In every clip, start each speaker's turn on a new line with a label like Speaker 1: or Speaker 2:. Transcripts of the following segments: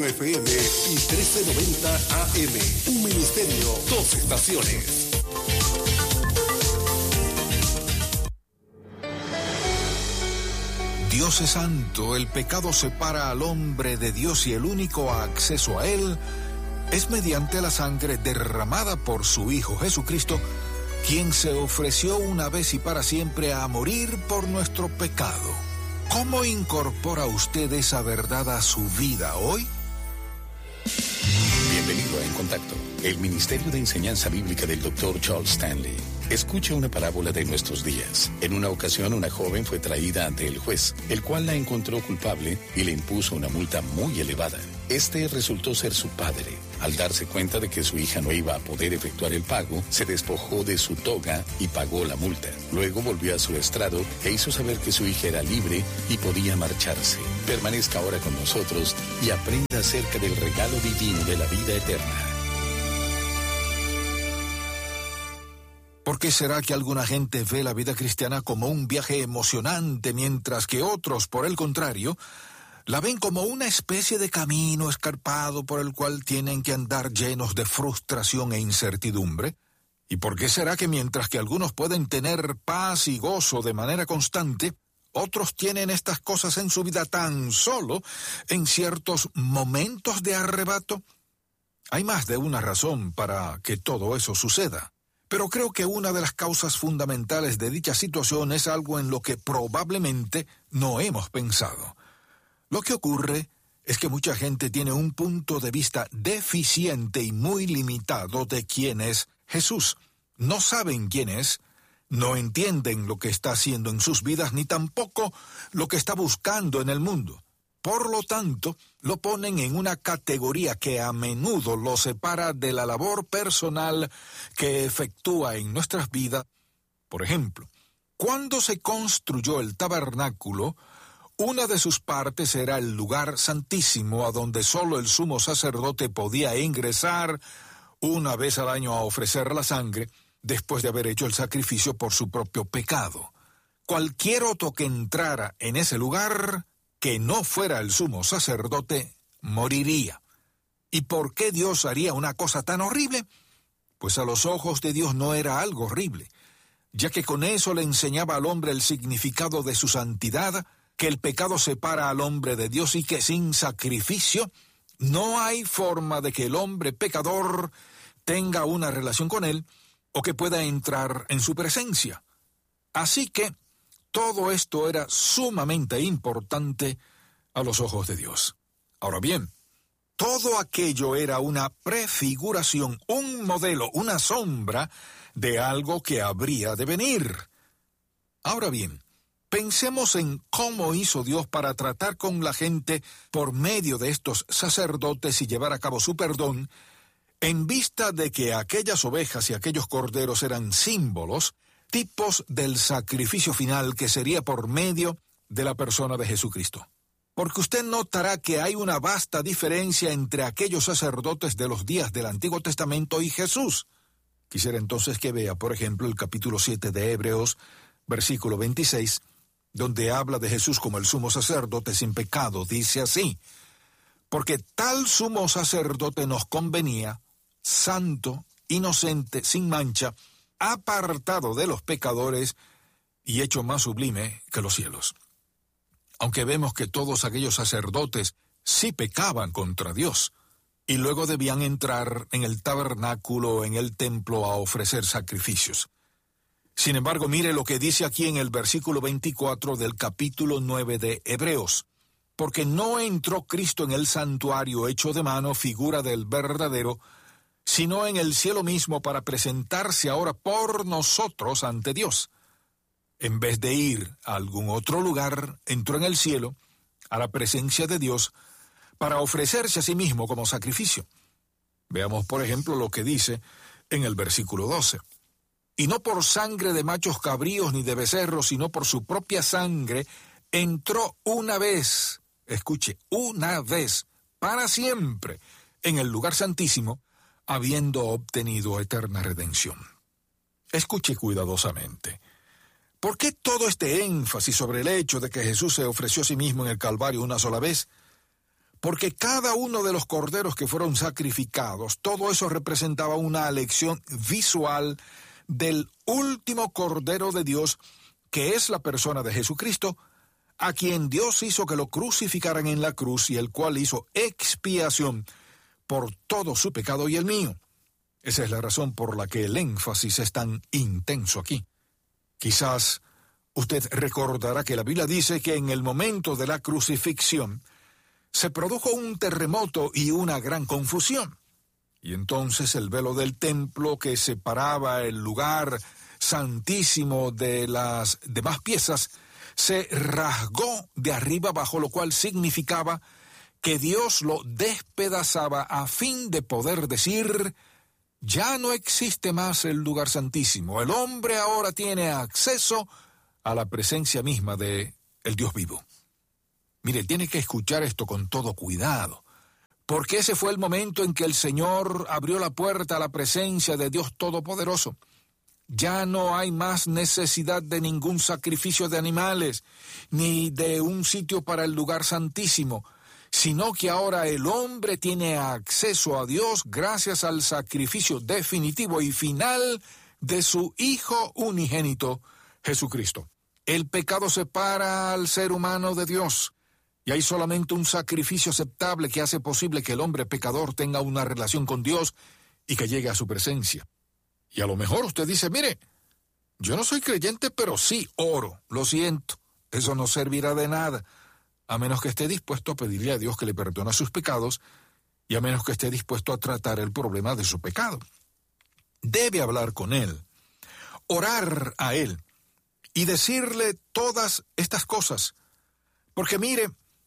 Speaker 1: FM y 1390 AM. Un ministerio, dos estaciones.
Speaker 2: Dios es santo, el pecado separa al hombre de Dios y el único acceso a él es mediante la sangre derramada por su Hijo Jesucristo, quien se ofreció una vez y para siempre a morir por nuestro pecado. ¿Cómo incorpora usted esa verdad a su vida hoy?
Speaker 3: Bienvenido a En Contacto, el Ministerio de Enseñanza Bíblica del Dr. Charles Stanley. Escucha una parábola de nuestros días. En una ocasión, una joven fue traída ante el juez, el cual la encontró culpable y le impuso una multa muy elevada. Este resultó ser su padre. Al darse cuenta de que su hija no iba a poder efectuar el pago, se despojó de su toga y pagó la multa. Luego volvió a su estrado e hizo saber que su hija era libre y podía marcharse. Permanezca ahora con nosotros y aprenda acerca del regalo divino de la vida eterna.
Speaker 2: ¿Por qué será que alguna gente ve la vida cristiana como un viaje emocionante, mientras que otros, por el contrario, la ven como una especie de camino escarpado por el cual tienen que andar llenos de frustración e incertidumbre? ¿Y por qué será que mientras que algunos pueden tener paz y gozo de manera constante, otros tienen estas cosas en su vida tan solo en ciertos momentos de arrebato? Hay más de una razón para que todo eso suceda. Pero creo que una de las causas fundamentales de dicha situación es algo en lo que probablemente no hemos pensado. Lo que ocurre es que mucha gente tiene un punto de vista deficiente y muy limitado de quién es Jesús. No saben quién es, no entienden lo que está haciendo en sus vidas, ni tampoco lo que está buscando en el mundo. Por lo tanto, lo ponen en una categoría que a menudo lo separa de la labor personal que efectúa en nuestras vidas. Por ejemplo, cuando se construyó el tabernáculo, una de sus partes era el lugar santísimo, a donde solo el sumo sacerdote podía ingresar una vez al año a ofrecer la sangre, después de haber hecho el sacrificio por su propio pecado. Cualquier otro que entrara en ese lugar, que no fuera el sumo sacerdote, moriría. ¿Y por qué Dios haría una cosa tan horrible? Pues a los ojos de Dios no era algo horrible, ya que con eso le enseñaba al hombre el significado de su santidad, que el pecado separa al hombre de Dios y que sin sacrificio no hay forma de que el hombre pecador tenga una relación con él o que pueda entrar en su presencia. Así que todo esto era sumamente importante a los ojos de Dios. Ahora bien, todo aquello era una prefiguración, un modelo, una sombra de algo que habría de venir. Ahora bien, pensemos en cómo hizo Dios para tratar con la gente por medio de estos sacerdotes y llevar a cabo su perdón, en vista de que aquellas ovejas y aquellos corderos eran símbolos, tipos del sacrificio final que sería por medio de la persona de Jesucristo. Porque usted notará que hay una vasta diferencia entre aquellos sacerdotes de los días del Antiguo Testamento y Jesús. Quisiera entonces que vea, por ejemplo, el capítulo 7 de Hebreos, versículo 26, donde habla de Jesús como el sumo sacerdote sin pecado. Dice así: porque tal sumo sacerdote nos convenía, santo, inocente, sin mancha, apartado de los pecadores y hecho más sublime que los cielos. Aunque vemos que todos aquellos sacerdotes sí pecaban contra Dios, y luego debían entrar en el tabernáculo, en el templo, a ofrecer sacrificios. Sin embargo, mire lo que dice aquí en el versículo 24 del capítulo 9 de Hebreos. Porque no entró Cristo en el santuario hecho de mano, figura del verdadero, sino en el cielo mismo para presentarse ahora por nosotros ante Dios. En vez de ir a algún otro lugar, entró en el cielo, a la presencia de Dios, para ofrecerse a sí mismo como sacrificio. Veamos, por ejemplo, lo que dice en el versículo 12. Y no por sangre de machos cabríos ni de becerros, sino por su propia sangre, entró una vez, escuche, una vez, para siempre, en el lugar santísimo, habiendo obtenido eterna redención. Escuche cuidadosamente. ¿Por qué todo este énfasis sobre el hecho de que Jesús se ofreció a sí mismo en el Calvario una sola vez? porque cada uno de los corderos que fueron sacrificados, todo eso representaba una lección visual del último Cordero de Dios, que es la persona de Jesucristo, a quien Dios hizo que lo crucificaran en la cruz y el cual hizo expiación por todo su pecado y el mío. Esa es la razón por la que el énfasis es tan intenso aquí. Quizás usted recordará que la Biblia dice que en el momento de la crucifixión se produjo un terremoto y una gran confusión. Y entonces el velo del templo que separaba el lugar santísimo de las demás piezas se rasgó de arriba abajo, lo cual significaba que Dios lo despedazaba a fin de poder decir: ya no existe más el lugar santísimo. El hombre ahora tiene acceso a la presencia misma de el Dios vivo. Mire, tiene que escuchar esto con todo cuidado, porque ese fue el momento en que el Señor abrió la puerta a la presencia de Dios Todopoderoso. Ya no hay más necesidad de ningún sacrificio de animales, ni de un sitio para el lugar santísimo, sino que ahora el hombre tiene acceso a Dios gracias al sacrificio definitivo y final de su Hijo unigénito, Jesucristo. El pecado separa al ser humano de Dios, y hay solamente un sacrificio aceptable que hace posible que el hombre pecador tenga una relación con Dios y que llegue a su presencia. Y a lo mejor usted dice: mire, yo no soy creyente, pero sí oro. Lo siento, eso no servirá de nada, a menos que esté dispuesto a pedirle a Dios que le perdone sus pecados y a menos que esté dispuesto a tratar el problema de su pecado. Debe hablar con Él, orar a Él y decirle todas estas cosas. Porque mire,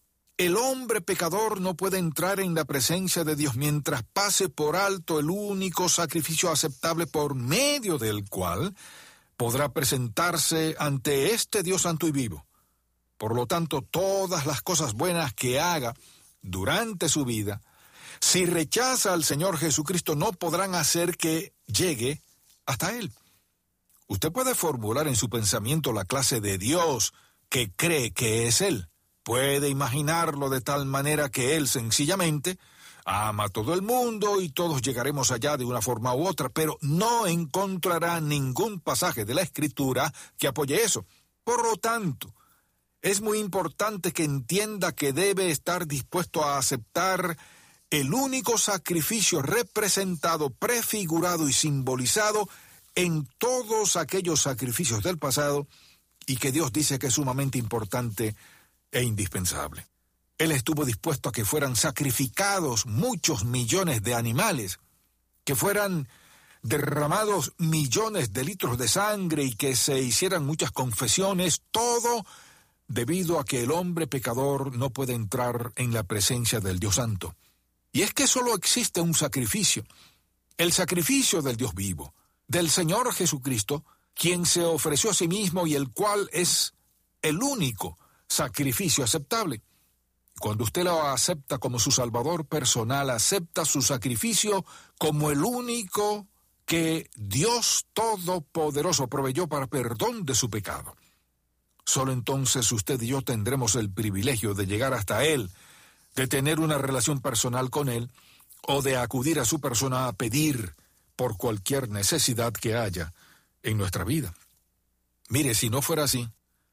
Speaker 2: el hombre pecador no puede entrar en la presencia de Dios mientras pase por alto el único sacrificio aceptable por medio del cual podrá presentarse ante este Dios santo y vivo. Por lo tanto, todas las cosas buenas que haga durante su vida, si rechaza al Señor Jesucristo, no podrán hacer que llegue hasta Él. Usted puede formular en su pensamiento la clase de Dios que cree que es Él. Puede imaginarlo de tal manera que Él sencillamente ama a todo el mundo y todos llegaremos allá de una forma u otra, pero no encontrará ningún pasaje de la Escritura que apoye eso. Por lo tanto, es muy importante que entienda que debe estar dispuesto a aceptar el único sacrificio representado, prefigurado y simbolizado en todos aquellos sacrificios del pasado y que Dios dice que es sumamente importante e indispensable. Él estuvo dispuesto a que fueran sacrificados muchos millones de animales, que fueran derramados millones de litros de sangre y que se hicieran muchas confesiones, todo debido a que el hombre pecador no puede entrar en la presencia del Dios Santo. Y es que solo existe un sacrificio, el sacrificio del Dios vivo, del Señor Jesucristo, quien se ofreció a sí mismo y el cual es el único sacrificio aceptable. Cuando usted lo acepta como su Salvador personal, acepta su sacrificio como el único que Dios Todopoderoso proveyó para perdón de su pecado. Solo entonces usted y yo tendremos el privilegio de llegar hasta Él, de tener una relación personal con Él, o de acudir a su persona a pedir por cualquier necesidad que haya en nuestra vida. Mire, si no fuera así,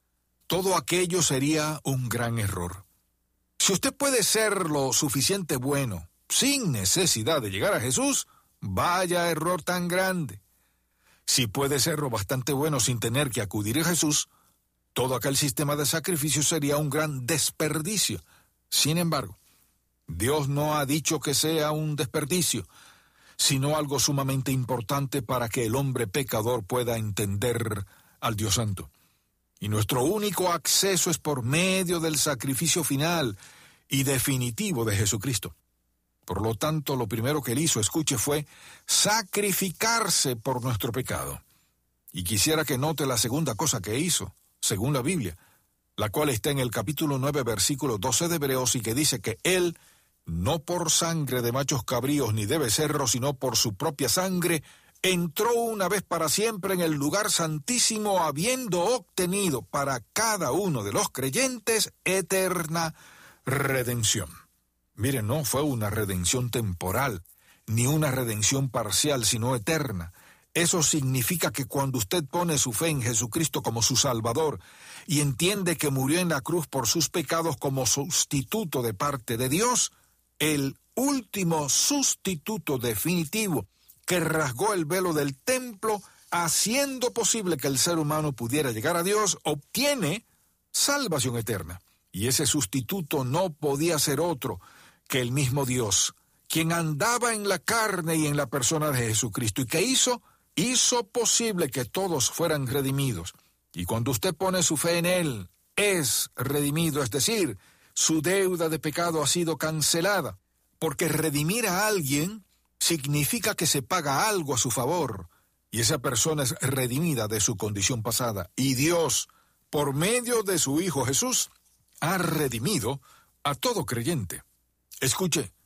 Speaker 2: todo aquello sería un gran error. Si usted puede ser lo suficiente bueno sin necesidad de llegar a Jesús, vaya error tan grande. Si puede ser lo bastante bueno sin tener que acudir a Jesús, todo aquel sistema de sacrificio sería un gran desperdicio. Sin embargo, Dios no ha dicho que sea un desperdicio, sino algo sumamente importante para que el hombre pecador pueda entender al Dios Santo. Y nuestro único acceso es por medio del sacrificio final y definitivo de Jesucristo. Por lo tanto, lo primero que Él hizo, escuche, fue sacrificarse por nuestro pecado. Y quisiera que note la segunda cosa que hizo, según la Biblia, la cual está en el capítulo 9, versículo 12 de Hebreos, y que dice que Él, no por sangre de machos cabríos ni de becerros, sino por su propia sangre, entró una vez para siempre en el lugar santísimo, habiendo obtenido para cada uno de los creyentes eterna redención. Mire, no fue una redención temporal, ni una redención parcial, sino eterna. Eso significa que cuando usted pone su fe en Jesucristo como su Salvador y entiende que murió en la cruz por sus pecados como sustituto de parte de Dios, el último sustituto definitivo que rasgó el velo del templo, haciendo posible que el ser humano pudiera llegar a Dios, obtiene salvación eterna. Y ese sustituto no podía ser otro que el mismo Dios, quien andaba en la carne y en la persona de Jesucristo. ¿Y qué hizo? Hizo posible que todos fueran redimidos. Y cuando usted pone su fe en Él, es redimido, es decir, su deuda de pecado ha sido cancelada. Porque redimir a alguien significa que se paga algo a su favor, y esa persona es redimida de su condición pasada. Y Dios, por medio de su Hijo Jesús, ha redimido a todo creyente. Escuche,